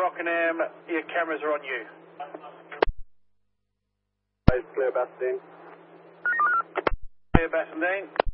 Rockingham, your cameras are on you. Clear, Bastine. Clear, Bastine.